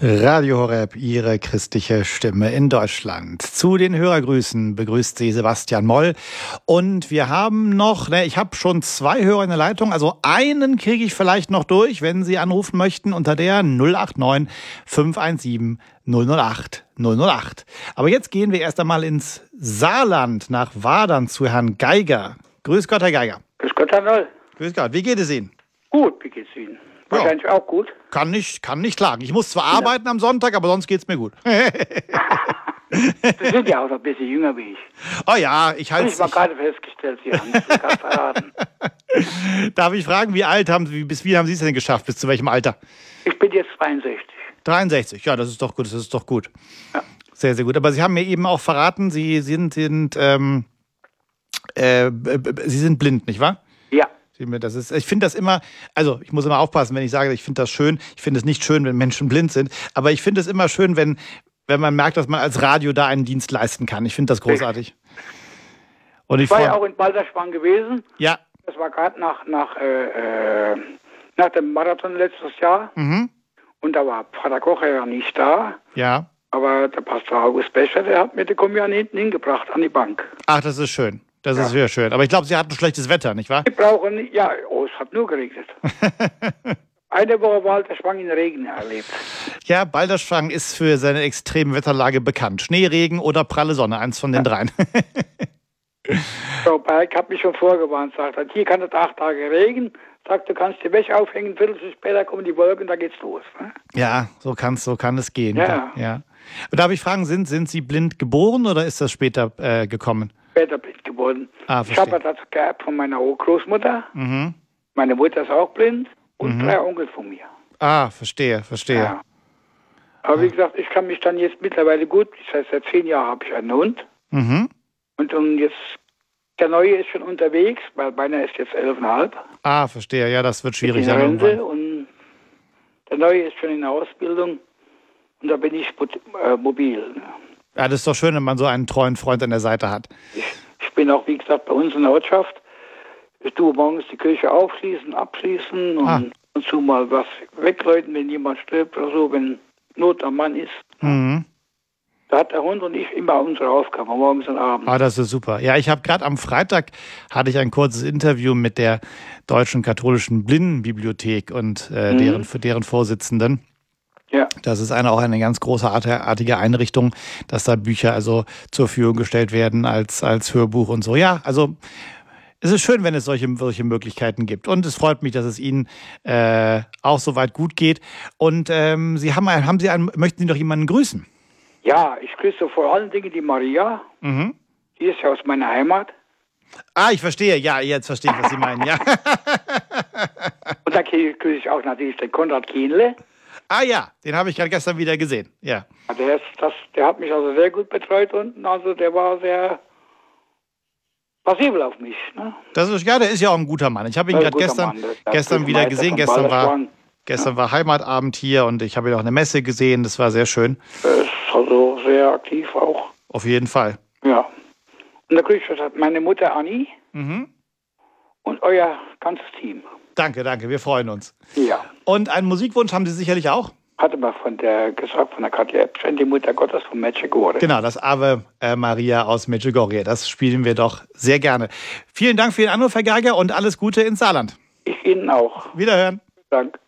Radio Horeb, Ihre christliche Stimme in Deutschland. Zu den Hörergrüßen begrüßt Sie Sebastian Moll. Und wir haben noch, ich habe schon 2 Hörer in der Leitung, also einen kriege ich vielleicht noch durch, wenn Sie anrufen möchten, unter der 089 517 008 008. Aber jetzt gehen wir erst einmal ins Saarland, nach Wadern, zu Herrn Geiger. Grüß Gott, Herr Geiger. Grüß Gott, Herr Noll. Grüß Gott, wie geht es Ihnen? Gut, wie geht's Ihnen? Wahrscheinlich auch gut. Kann nicht klagen. Ich muss zwar arbeiten am Sonntag, aber sonst geht's mir gut. Sie sind ja auch noch ein bisschen jünger wie ich. Oh ja, ich halte es. Ich habe gerade festgestellt, Sie haben es gerade verraten. Darf ich fragen, wie alt haben Sie, bis wie haben Sie es denn geschafft? Bis zu welchem Alter? Ich bin jetzt 62. 63, ja, das ist doch gut. Ja. Sehr, sehr gut. Aber Sie haben mir eben auch verraten, Sie sind blind, nicht wahr? Ja. Ich finde das immer, also ich muss immer aufpassen, wenn ich sage, ich finde das schön. Ich finde es nicht schön, wenn Menschen blind sind, aber ich finde es immer schön, wenn man merkt, dass man als Radio da einen Dienst leisten kann. Ich finde das großartig. Und ich war ja auch in Balderschwang gewesen. Ja. Das war gerade nach dem Marathon letztes Jahr. Mhm. Und da war Pfarrer Kocher ja nicht da. Ja. Aber der Pastor August Becher, der hat mir die Kommunion hinten hingebracht an die Bank. Ach, das ist schön. Das ist sehr schön. Aber ich glaube, Sie hatten schlechtes Wetter, nicht wahr? Wir brauchen nicht, ja, es hat nur geregnet. Eine Woche Balderschwang in Regen erlebt. Ja, Balderschwang ist für seine extreme Wetterlage bekannt. Schneeregen oder pralle Sonne, eins von den dreien. Frau Berg hat mich schon vorgewarnt, sagt, hier kann es 8 Tage Regen. Sagt, du kannst die Wäsche aufhängen, Viertelstunde später kommen die Wolken, da geht's los. Ne? Ja, so kann es gehen. Ja. Darf ich fragen, sind Sie blind geboren oder ist das später gekommen? Später blind geworden. Ich habe das geerbt von meiner Großmutter. Mhm. Meine Mutter ist auch blind und 3 Onkel von mir. Ah, verstehe. Ja. Aber wie gesagt, ich kann mich dann jetzt mittlerweile gut, das heißt, seit 10 Jahren habe ich einen Hund. Mhm. Und jetzt, der Neue ist schon unterwegs, weil meiner ist jetzt 11,5. Ah, verstehe. Ja, das wird schwierig sein. Rente, und der Neue ist schon in der Ausbildung und da bin ich mobil. Ne? Ja, das ist doch schön, wenn man so einen treuen Freund an der Seite hat. Ich bin auch, wie gesagt, bei uns in der Ortschaft. Ich tue morgens die Küche aufschließen, abschließen und zu mal was wegläuten, wenn jemand stirbt oder so, wenn Not am Mann ist. Mhm. Da hat der Hund und ich immer unsere Aufgabe, morgens und abends. Ah, das ist super. Ja, ich habe gerade am Freitag ein kurzes Interview mit der Deutschen Katholischen Blindenbibliothek und deren Vorsitzenden. Ja. Das ist auch eine ganz großartige Einrichtung, dass da Bücher also zur Verfügung gestellt werden als Hörbuch und so. Ja, also es ist schön, wenn es solche Möglichkeiten gibt. Und es freut mich, dass es Ihnen auch soweit gut geht. Und möchten Sie noch jemanden grüßen? Ja, ich grüße vor allen Dingen die Maria. Mhm. Die ist ja aus meiner Heimat. Ah, ich verstehe. Ja, jetzt verstehe ich, was Sie meinen. Ja. Und da grüße ich auch natürlich den Konrad Kienle. Ah ja, den habe ich gerade gestern wieder gesehen. Ja. Der hat mich also sehr gut betreut und also der war sehr passibel auf mich. Ne? Der ist ja auch ein guter Mann. Ich habe ihn gerade gestern wieder gesehen. Gestern war Heimatabend hier und ich habe ihn auch eine Messe gesehen. Das war sehr schön. Er ist also sehr aktiv auch. Auf jeden Fall. Ja. Und da grüße ich meine Mutter Anni und euer ganzes Team. Danke, wir freuen uns. Ja. Und einen Musikwunsch haben Sie sicherlich auch? Hatte mal von der Katja Epstein, die Mutter Gottes von Medjugorje. Genau, das Ave Maria aus Medjugorje. Das spielen wir doch sehr gerne. Vielen Dank für Ihren Anruf, Herr Geiger, und alles Gute ins Saarland. Ich Ihnen auch. Wiederhören. Danke.